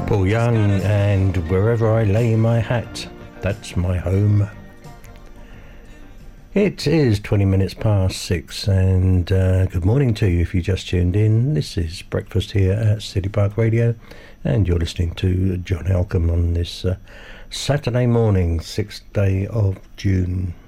Paul Young, and wherever I lay my hat, that's my home. It is 20 minutes past 6, and good morning to you if you just tuned in. This is breakfast here at City Park Radio, and you're listening to John Halcombe on this Saturday morning, 6th day of June.